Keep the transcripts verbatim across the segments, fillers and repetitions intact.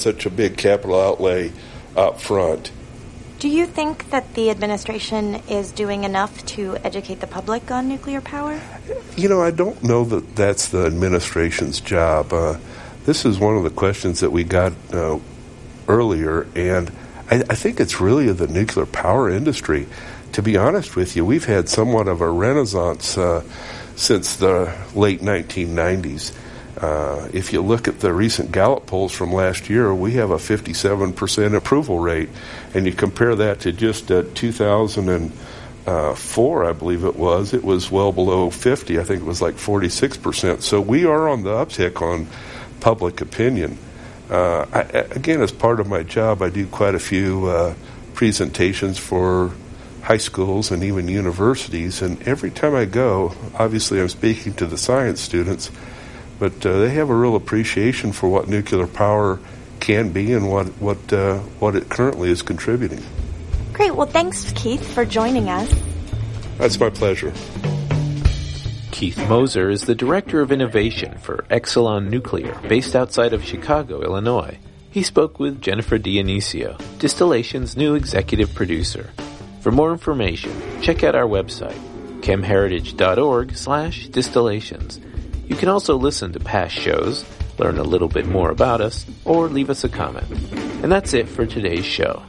such a big capital outlay up front. Do you think that the administration is doing enough to educate the public on nuclear power? You know, I don't know that that's the administration's job. Uh, this is one of the questions that we got uh, earlier, and I, I think it's really the nuclear power industry. To be honest with you, we've had somewhat of a renaissance uh, since the late nineteen nineties. Uh, if you look at the recent Gallup polls from last year, we have a fifty-seven percent approval rate, and you compare that to just uh, two thousand four, I believe it was, it was well below fifty. I think it was like forty-six percent. So we are on the uptick on public opinion. Uh, I, again, as part of my job, I do quite a few uh, presentations for high schools and even universities, and every time I go, obviously I'm speaking to the science students, but uh, they have a real appreciation for what nuclear power can be and what what uh, what it currently is contributing. Great. Well, thanks, Keith, for joining us. That's my pleasure. Keith Moser is the Director of Innovation for Exelon Nuclear, based outside of Chicago, Illinois. He spoke with Jennifer Dionisio, Distillation's new executive producer. For more information, check out our website, chemheritage.org slash distillations. You can also listen to past shows, learn a little bit more about us, or leave us a comment. And that's it for today's show.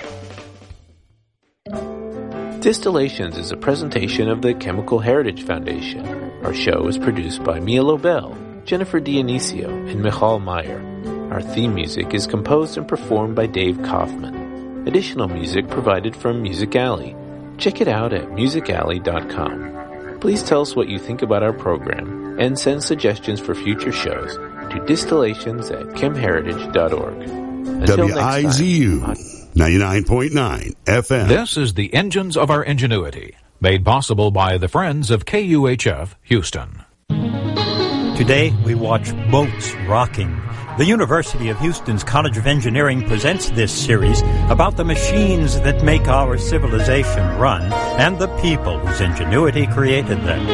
Distillations is a presentation of the Chemical Heritage Foundation. Our show is produced by Mia Lobel, Jennifer Dionisio, and Michal Meyer. Our theme music is composed and performed by Dave Kaufman. Additional music provided from Music Alley. Check it out at music alley dot com. Please tell us what you think about our program and send suggestions for future shows to distillations at chemheritage dot org. W I Z U ninety-nine point nine F M. This is the Engines of Our Ingenuity, made possible by the Friends of K U H F Houston. Today we watch boats rocking. The University of Houston's College of Engineering presents this series about the machines that make our civilization run and the people whose ingenuity created them.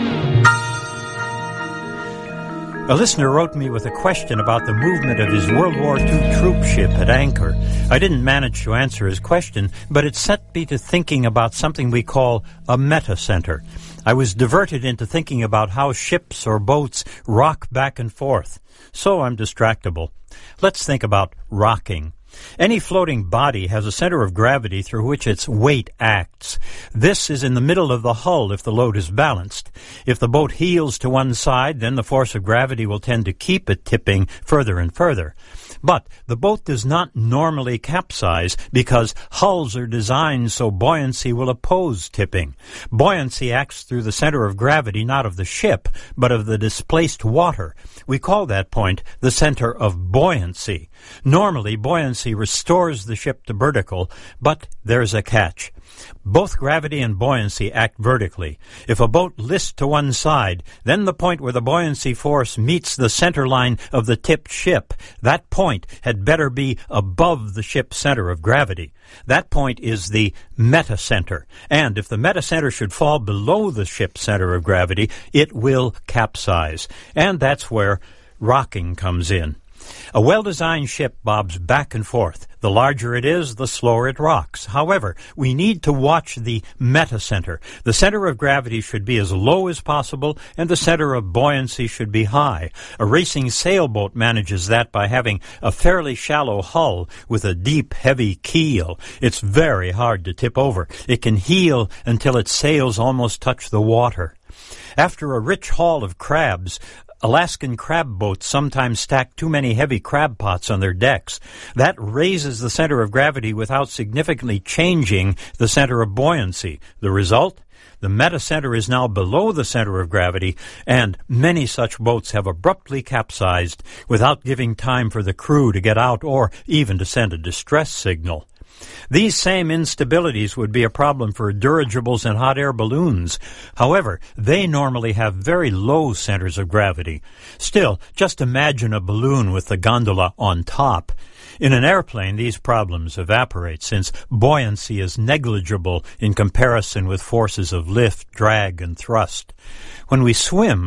A listener wrote me with a question about the movement of his World War Two troop ship at anchor. I didn't manage to answer his question, but it set me to thinking about something we call a meta-center. I was diverted into thinking about how ships or boats rock back and forth. So I'm distractible. Let's think about rocking. Any floating body has a center of gravity through which its weight acts. This is in the middle of the hull if the load is balanced. If the boat heels to one side, then the force of gravity will tend to keep it tipping further and further. But the boat does not normally capsize because hulls are designed so buoyancy will oppose tipping. Buoyancy acts through the center of gravity not of the ship, but of the displaced water. We call that point the center of buoyancy. Normally, buoyancy restores the ship to vertical, but there's a catch. Both gravity and buoyancy act vertically. If a boat lists to one side, then the point where the buoyancy force meets the center line of the tipped ship, that point had better be above the ship's center of gravity. That point is the metacenter, and if the metacenter should fall below the ship's center of gravity, it will capsize. And that's where rocking comes in. A well-designed ship bobs back and forth. The larger it is, the slower it rocks. However, we need to watch the metacenter. The center of gravity should be as low as possible, and the center of buoyancy should be high. A racing sailboat manages that by having a fairly shallow hull with a deep, heavy keel. It's very hard to tip over. It can heel until its sails almost touch the water. After a rich haul of crabs, Alaskan crab boats sometimes stack too many heavy crab pots on their decks. That raises the center of gravity without significantly changing the center of buoyancy. The result? The metacenter is now below the center of gravity, and many such boats have abruptly capsized without giving time for the crew to get out or even to send a distress signal. These same instabilities would be a problem for dirigibles and hot air balloons. However, they normally have very low centers of gravity. Still, just imagine a balloon with the gondola on top. In an airplane, these problems evaporate since buoyancy is negligible in comparison with forces of lift, drag, and thrust. When we swim,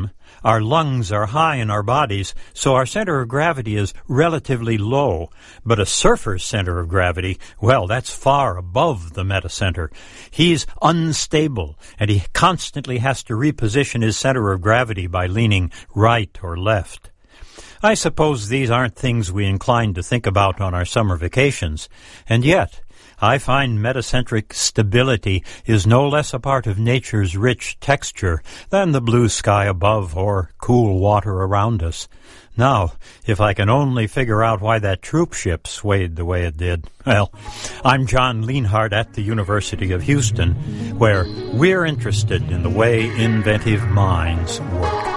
Our lungs are high in our bodies, so our center of gravity is relatively low. But a surfer's center of gravity, well, that's far above the metacenter. He's unstable, and he constantly has to reposition his center of gravity by leaning right or left. I suppose these aren't things we incline to think about on our summer vacations, and yet I find metacentric stability is no less a part of nature's rich texture than the blue sky above or cool water around us. Now, if I can only figure out why that troop ship swayed the way it did. Well, I'm John Lienhardt at the University of Houston, where we're interested in the way inventive minds work.